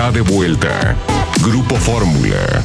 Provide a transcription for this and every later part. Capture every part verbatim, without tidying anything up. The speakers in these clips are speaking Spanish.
está de vuelta. Grupo Fórmula.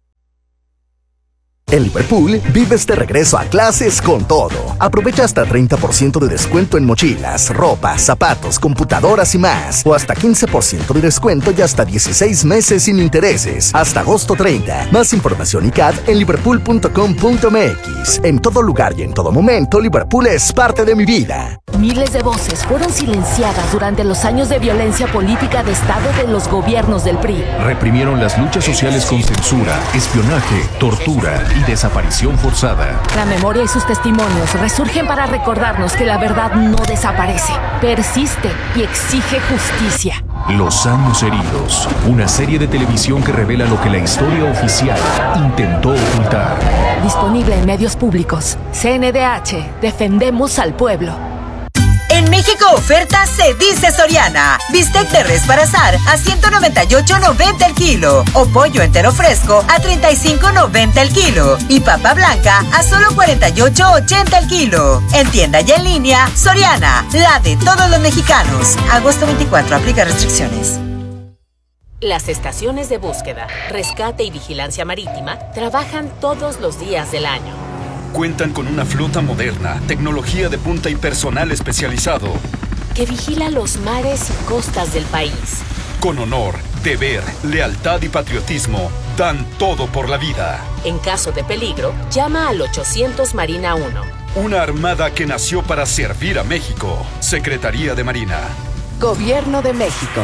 En Liverpool, vives de regreso a clases con todo. Aprovecha hasta treinta por ciento de descuento en mochilas, ropa, zapatos, computadoras y más. O hasta quince por ciento de descuento y hasta dieciséis meses sin intereses. Hasta agosto treinta. Más información y C A D en liverpool punto com punto m x. En todo lugar y en todo momento, Liverpool es parte de mi vida. Miles de voces fueron silenciadas durante los años de violencia política de Estado de los gobiernos del P R I. Reprimieron las luchas sociales con censura, espionaje, tortura y desaparición forzada. La memoria y sus testimonios resurgen para recordarnos que la verdad no desaparece, persiste y exige justicia. Los años heridos, una serie de televisión que revela lo que la historia oficial intentó ocultar. Disponible en medios públicos. C N D H, defendemos al pueblo. En México oferta se dice Soriana. Bistec de res para asar a ciento noventa y ocho noventa el kilo. O pollo entero fresco a treinta y cinco noventa el kilo. Y papa blanca a solo cuarenta y ocho ochenta el kilo. En tienda y en línea, Soriana, la de todos los mexicanos. Agosto veinticuatro, aplica restricciones. Las estaciones de búsqueda, rescate y vigilancia marítima trabajan todos los días del año. Cuentan con una flota moderna, tecnología de punta y personal especializado que vigila los mares y costas del país. Con honor, deber, lealtad y patriotismo, dan todo por la vida. En caso de peligro, llama al ochocientos Marina uno. Una armada que nació para servir a México. Secretaría de Marina. Gobierno de México.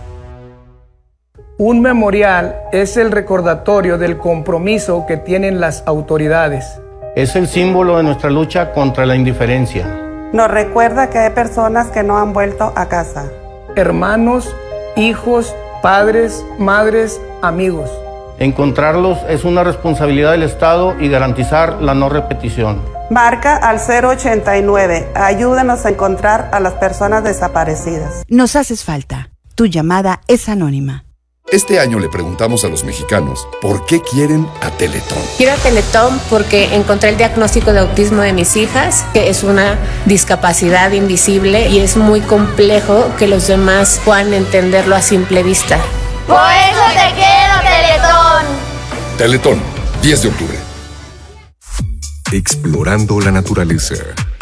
Un memorial es el recordatorio del compromiso que tienen las autoridades. Es el símbolo de nuestra lucha contra la indiferencia. Nos recuerda que hay personas que no han vuelto a casa. Hermanos, hijos, padres, madres, amigos. Encontrarlos es una responsabilidad del Estado y garantizar la no repetición. Marca al cero ochenta y nueve. Ayúdanos a encontrar a las personas desaparecidas. Nos haces falta. Tu llamada es anónima. Este año le preguntamos a los mexicanos por qué quieren a Teletón. Quiero a Teletón porque encontré el diagnóstico de autismo de mis hijas, que es una discapacidad invisible y es muy complejo que los demás puedan entenderlo a simple vista. ¡Por eso te quiero, Teletón! Teletón, diez de octubre. Explorando la naturaleza.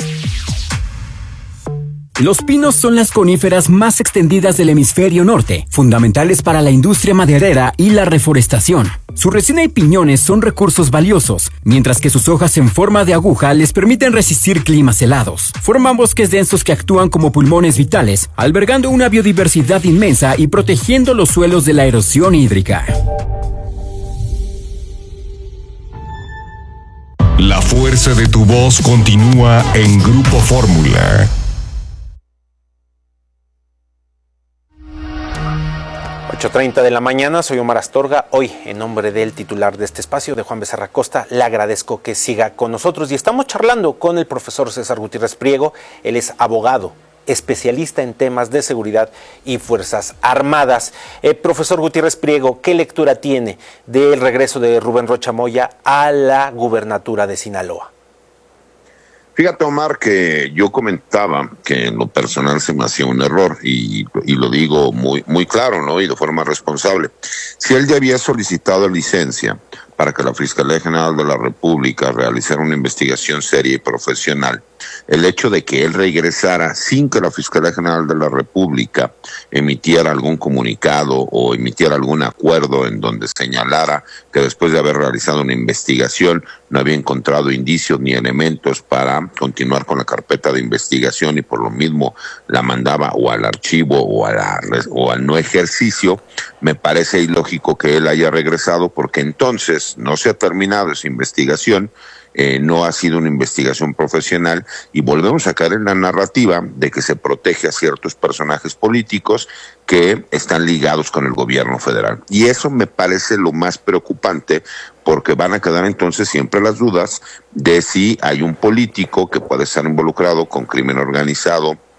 Los pinos son las coníferas más extendidas del hemisferio norte, fundamentales para la industria maderera y la reforestación. Su resina y piñones son recursos valiosos, mientras que sus hojas en forma de aguja les permiten resistir climas helados. Forman bosques densos que actúan como pulmones vitales, albergando una biodiversidad inmensa y protegiendo los suelos de la erosión hídrica. La fuerza de tu voz continúa en Grupo Fórmula. ocho treinta de la mañana, soy Omar Astorga. Hoy, en nombre del titular de este espacio, de Juan Becerra Costa, le agradezco que siga con nosotros y estamos charlando con el profesor César Gutiérrez Priego. Él es abogado, especialista en temas de seguridad y Fuerzas Armadas. Eh, profesor Gutiérrez Priego, ¿qué lectura tiene del regreso de Rubén Rocha Moya a la gubernatura de Sinaloa? Fíjate, Omar, que yo comentaba que en lo personal se me hacía un error y, y lo digo muy, muy claro, ¿no? Y de forma responsable. Si él ya había solicitado licencia para que la Fiscalía General de la República realizara una investigación seria y profesional, el hecho de que él regresara sin que la Fiscalía General de la República emitiera algún comunicado o emitiera algún acuerdo en donde señalara que después de haber realizado una investigación no había encontrado indicios ni elementos para continuar con la carpeta de investigación y por lo mismo la mandaba o al archivo o, a la, o al no ejercicio, me parece ilógico que él haya regresado porque entonces no se ha terminado esa investigación. Eh, no ha sido una investigación profesional y volvemos a caer en la narrativa de que se protege a ciertos personajes políticos que están ligados con el gobierno federal. Y eso me parece lo más preocupante porque van a quedar entonces siempre las dudas de si hay un político que puede estar involucrado con crimen organizado,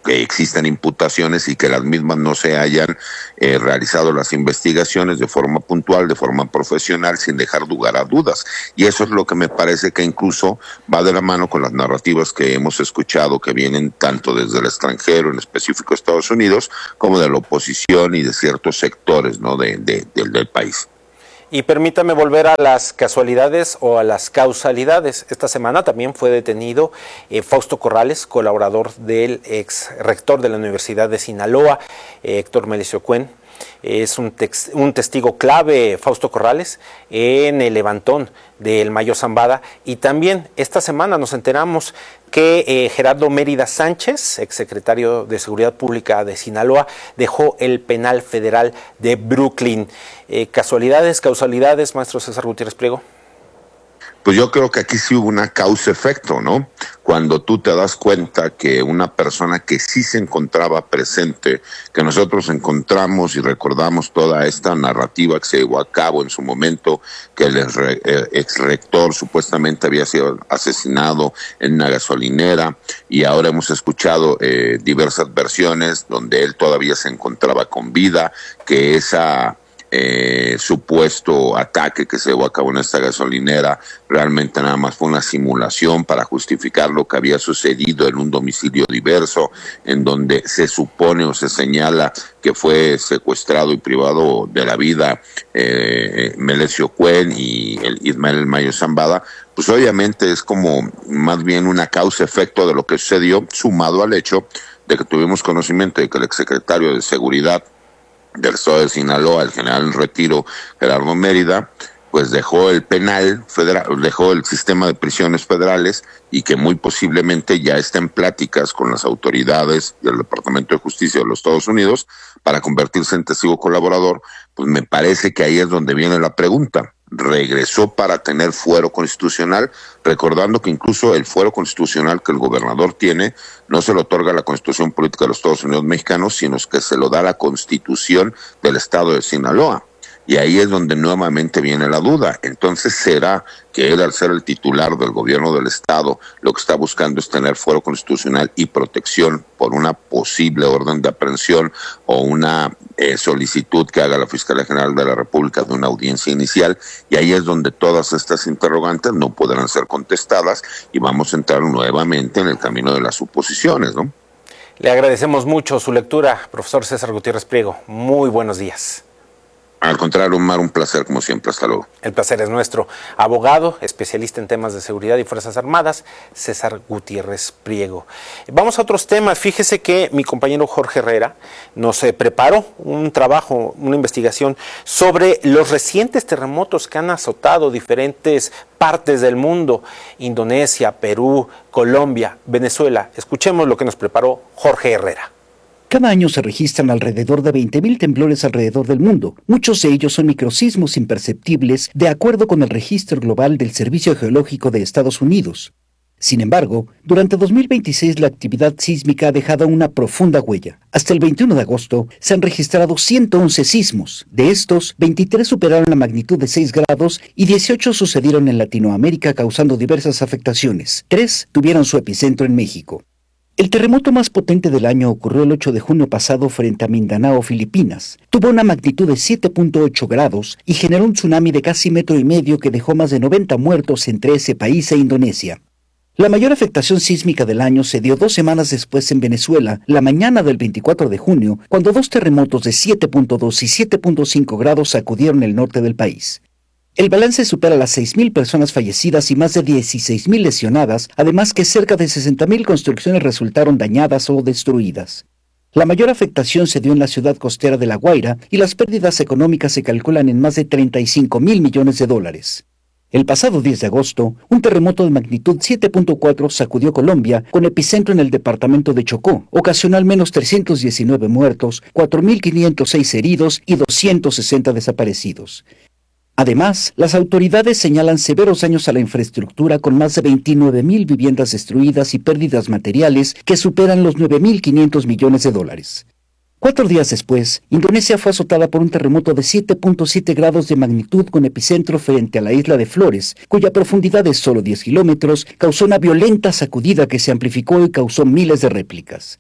que existan imputaciones y que las mismas no se hayan eh, realizado las investigaciones de forma puntual, de forma profesional, sin dejar lugar a dudas. Y eso es lo que me parece que incluso va de la mano con las narrativas que hemos escuchado, que vienen tanto desde el extranjero, en específico Estados Unidos, como de la oposición y de ciertos sectores, ¿no?, de, de, de, del país. Y permítame volver a las casualidades o a las causalidades. Esta semana también fue detenido eh, Fausto Corrales, colaborador del ex rector de la Universidad de Sinaloa, eh, Héctor Melesio Cuen. Es un, tex, un testigo clave, Fausto Corrales, en el levantón del Mayo Zambada. Y también esta semana nos enteramos que eh, Gerardo Mérida Sánchez, exsecretario de Seguridad Pública de Sinaloa, dejó el penal federal de Brooklyn. Eh, ¿Casualidades, causalidades, maestro César Gutiérrez Priego? Pues yo creo que aquí sí hubo una causa-efecto, ¿no? Cuando tú te das cuenta que una persona que sí se encontraba presente, que nosotros encontramos y recordamos toda esta narrativa que se llevó a cabo en su momento, que el ex rector supuestamente había sido asesinado en una gasolinera, y ahora hemos escuchado eh, diversas versiones donde él todavía se encontraba con vida, que esa Eh, supuesto ataque que se llevó a cabo en esta gasolinera realmente nada más fue una simulación para justificar lo que había sucedido en un domicilio diverso, en donde se supone o se señala que fue secuestrado y privado de la vida eh, Melesio Cuen y el Ismael Mayo Zambada. Pues obviamente es como más bien una causa-efecto de lo que sucedió, sumado al hecho de que tuvimos conocimiento de que el exsecretario de Seguridad del Estado de Sinaloa, el general en retiro Gerardo Mérida, pues dejó el penal federal, dejó el sistema de prisiones federales, y que muy posiblemente ya está en pláticas con las autoridades del Departamento de Justicia de los Estados Unidos para convertirse en testigo colaborador. Pues me parece que ahí es donde viene la pregunta. Regresó para tener fuero constitucional, recordando que incluso el fuero constitucional que el gobernador tiene no se lo otorga la Constitución Política de los Estados Unidos Mexicanos, sino que se lo da la Constitución del Estado de Sinaloa. Y ahí es donde nuevamente viene la duda. Entonces, ¿será que él, al ser el titular del gobierno del Estado, lo que está buscando es tener fuero constitucional y protección por una posible orden de aprehensión o una eh, solicitud que haga la Fiscalía General de la República de una audiencia inicial? Y ahí es donde todas estas interrogantes no podrán ser contestadas y vamos a entrar nuevamente en el camino de las suposiciones, ¿no? Le agradecemos mucho su lectura, profesor César Gutiérrez Priego. Muy buenos días. Al contrario, Omar, un placer como siempre. Hasta luego. El placer es nuestro. Abogado, especialista en temas de seguridad y Fuerzas Armadas, César Gutiérrez Priego. Vamos a otros temas. Fíjese que mi compañero Jorge Herrera nos eh, preparó un trabajo, una investigación sobre los recientes terremotos que han azotado diferentes partes del mundo: Indonesia, Perú, Colombia, Venezuela. Escuchemos lo que nos preparó Jorge Herrera. Cada año se registran alrededor de veinte mil temblores alrededor del mundo. Muchos de ellos son microsismos imperceptibles, de acuerdo con el registro global del Servicio Geológico de Estados Unidos. Sin embargo, durante dos mil veintiséis la actividad sísmica ha dejado una profunda huella. Hasta el veintiuno de agosto se han registrado ciento once sismos. De estos, veintitrés superaron la magnitud de seis grados y dieciocho sucedieron en Latinoamérica, causando diversas afectaciones. Tres tuvieron su epicentro en México. El terremoto más potente del año ocurrió el ocho de junio pasado frente a Mindanao, Filipinas. Tuvo una magnitud de siete punto ocho grados y generó un tsunami de casi metro y medio que dejó más de noventa muertos entre ese país e Indonesia. La mayor afectación sísmica del año se dio dos semanas después en Venezuela, la mañana del veinticuatro de junio, cuando dos terremotos de siete punto dos y siete punto cinco grados sacudieron el norte del país. El balance supera las seis mil personas fallecidas y más de dieciséis mil lesionadas, además que cerca de sesenta mil construcciones resultaron dañadas o destruidas. La mayor afectación se dio en la ciudad costera de La Guaira y las pérdidas económicas se calculan en más de treinta y cinco mil millones de dólares. El pasado diez de agosto, un terremoto de magnitud siete punto cuatro sacudió Colombia, con epicentro en el departamento de Chocó. Ocasionó al menos trescientos diecinueve muertos, cuatro mil quinientos seis heridos y doscientos sesenta desaparecidos. Además, las autoridades señalan severos daños a la infraestructura, con más de veintinueve mil viviendas destruidas y pérdidas materiales que superan los nueve mil quinientos millones de dólares. Cuatro días después, Indonesia fue azotada por un terremoto de siete punto siete grados de magnitud con epicentro frente a la isla de Flores, cuya profundidad es solo diez kilómetros, causó una violenta sacudida que se amplificó y causó miles de réplicas.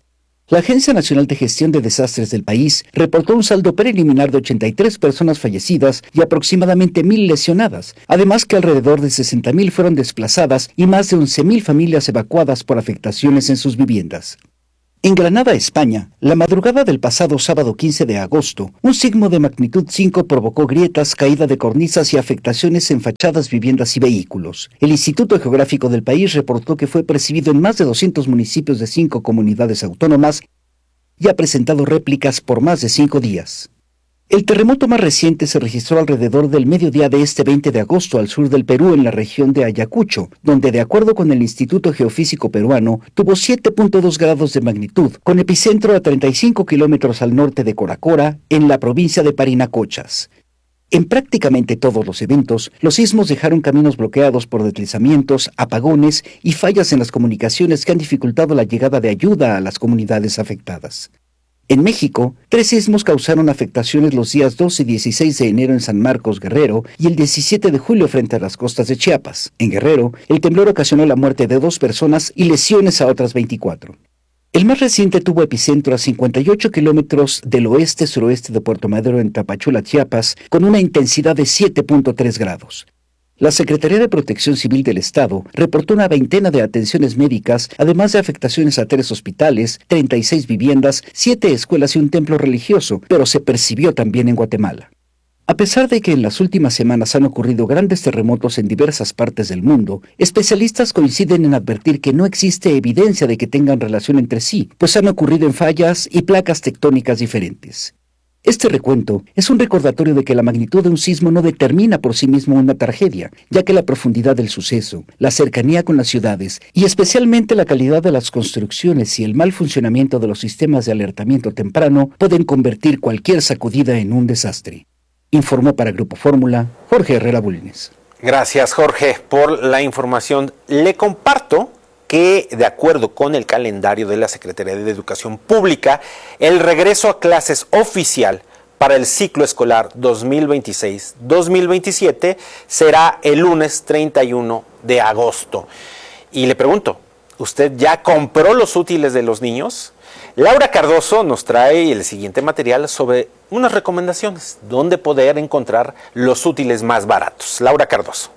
La Agencia Nacional de Gestión de Desastres del país reportó un saldo preliminar de ochenta y tres personas fallecidas y aproximadamente mil lesionadas, además que alrededor de sesenta mil fueron desplazadas y más de once mil familias evacuadas por afectaciones en sus viviendas. En Granada, España, la madrugada del pasado sábado quince de agosto, un sismo de magnitud cinco provocó grietas, caída de cornisas y afectaciones en fachadas, viviendas y vehículos. El Instituto Geográfico del país reportó que fue percibido en más de doscientos municipios de cinco comunidades autónomas y ha presentado réplicas por más de cinco días. El terremoto más reciente se registró alrededor del mediodía de este veinte de agosto al sur del Perú, en la región de Ayacucho, donde, de acuerdo con el Instituto Geofísico Peruano, tuvo siete punto dos grados de magnitud, con epicentro a treinta y cinco kilómetros al norte de Coracora, en la provincia de Parinacochas. En prácticamente todos los eventos, los sismos dejaron caminos bloqueados por deslizamientos, apagones y fallas en las comunicaciones que han dificultado la llegada de ayuda a las comunidades afectadas. En México, tres sismos causaron afectaciones los días doce y dieciséis de enero en San Marcos, Guerrero, y el diecisiete de julio frente a las costas de Chiapas. En Guerrero, el temblor ocasionó la muerte de dos personas y lesiones a otras veinticuatro. El más reciente tuvo epicentro a cincuenta y ocho kilómetros del oeste-suroeste de Puerto Madero, en Tapachula, Chiapas, con una intensidad de siete punto tres grados. La Secretaría de Protección Civil del Estado reportó una veintena de atenciones médicas, además de afectaciones a tres hospitales, treinta y seis viviendas, siete escuelas y un templo religioso, pero se percibió también en Guatemala. A pesar de que en las últimas semanas han ocurrido grandes terremotos en diversas partes del mundo, especialistas coinciden en advertir que no existe evidencia de que tengan relación entre sí, pues han ocurrido en fallas y placas tectónicas diferentes. Este recuento es un recordatorio de que la magnitud de un sismo no determina por sí mismo una tragedia, ya que la profundidad del suceso, la cercanía con las ciudades y especialmente la calidad de las construcciones y el mal funcionamiento de los sistemas de alertamiento temprano pueden convertir cualquier sacudida en un desastre. Informó para Grupo Fórmula Jorge Herrera Bulnes. Gracias, Jorge, por la información. Le comparto que, de acuerdo con el calendario de la Secretaría de Educación Pública, el regreso a clases oficial para el ciclo escolar dos mil veintiséis dos mil veintisiete será el lunes treinta y uno de agosto. Y le pregunto, ¿usted ya compró los útiles de los niños? Laura Cardoso nos trae el siguiente material sobre unas recomendaciones, dónde poder encontrar los útiles más baratos. Laura Cardoso.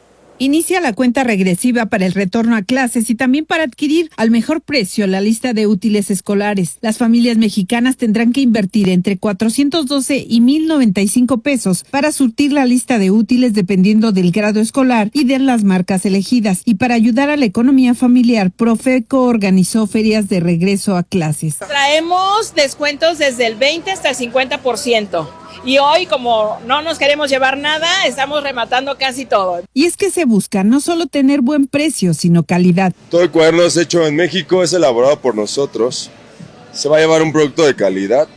Inicia la cuenta regresiva para el retorno a clases y también para adquirir al mejor precio la lista de útiles escolares. Las familias mexicanas tendrán que invertir entre cuatrocientos doce y mil noventa y cinco pesos para surtir la lista de útiles dependiendo del grado escolar y de las marcas elegidas. Y para ayudar a la economía familiar, Profeco organizó ferias de regreso a clases. Traemos descuentos desde el veinte hasta el cincuenta por ciento. Y hoy, como no nos queremos llevar nada, estamos rematando casi todo. Y es que se busca no solo tener buen precio, sino calidad. Todo el cuaderno es hecho en México, es elaborado por nosotros. Se va a llevar un producto de calidad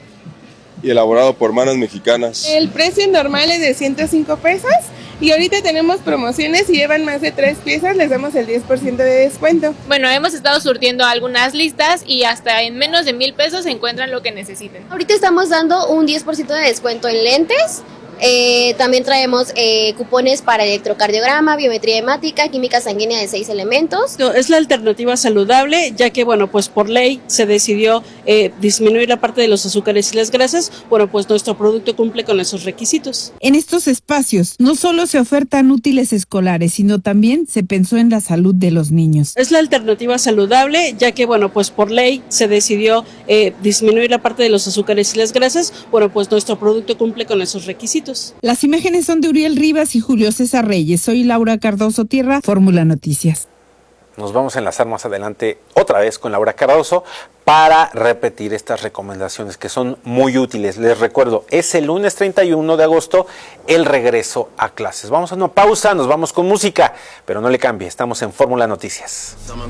y elaborado por manos mexicanas. El precio normal es de ciento cinco pesos y ahorita tenemos promociones. Si llevan más de tres piezas, les damos el diez por ciento de descuento. Bueno, hemos estado surtiendo algunas listas y hasta en menos de mil pesos encuentran lo que necesiten. Ahorita estamos dando un diez por ciento de descuento en lentes. Eh, también traemos eh, cupones para electrocardiograma, biometría hemática, química sanguínea de seis elementos. Es la alternativa saludable, ya que, bueno, pues por ley se decidió eh, disminuir la parte de los azúcares y las grasas. Bueno, pues nuestro producto cumple con esos requisitos. En estos espacios no solo se ofertan útiles escolares, sino también se pensó en la salud de los niños. Es la alternativa saludable, ya que, bueno, pues por ley se decidió eh, disminuir la parte de los azúcares y las grasas. Bueno, pues nuestro producto cumple con esos requisitos. Las imágenes son de Uriel Rivas y Julio César Reyes. Soy Laura Cardoso Tierra, Fórmula Noticias. Nos vamos a enlazar más adelante otra vez con Laura Cardoso para repetir estas recomendaciones que son muy útiles. Les recuerdo, es el lunes treinta y uno de agosto el regreso a clases. Vamos a una pausa, nos vamos con música, pero no le cambie, estamos en Fórmula Noticias.